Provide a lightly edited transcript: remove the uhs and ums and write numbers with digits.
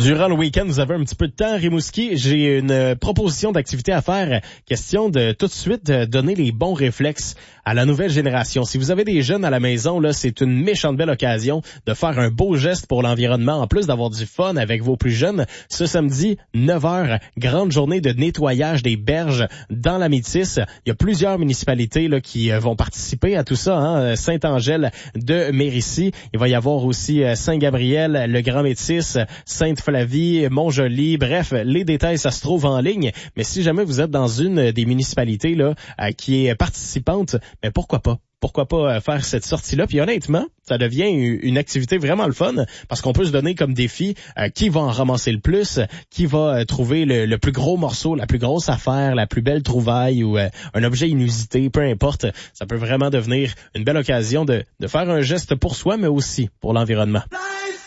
Durant le week-end, vous avez un petit peu de temps, Rimouski. J'ai une proposition d'activité à faire. Question de tout de suite donner les bons réflexes à la nouvelle génération. Si vous avez des jeunes à la maison, là, c'est une méchante belle occasion de faire un beau geste pour l'environnement, en plus d'avoir du fun avec vos plus jeunes. Ce samedi, 9h, grande journée de nettoyage des berges dans la Métis. Il y a plusieurs municipalités là, qui vont participer à tout ça. Hein? Saint-Angèle de Mérici. Il va y avoir aussi Saint-Gabriel, le Grand Métis, Sainte-Flavie, Montjoly. Bref, les détails, ça se trouve en ligne. Mais si jamais vous êtes dans une des municipalités là qui est participante, mais pourquoi pas? Pourquoi pas faire cette sortie-là? Puis honnêtement, ça devient une activité vraiment le fun parce qu'on peut se donner comme défi qui va en ramasser le plus, qui va trouver le plus gros morceau, la plus grosse affaire, la plus belle trouvaille ou un objet inusité, peu importe. Ça peut vraiment devenir une belle occasion de faire un geste pour soi, mais aussi pour l'environnement.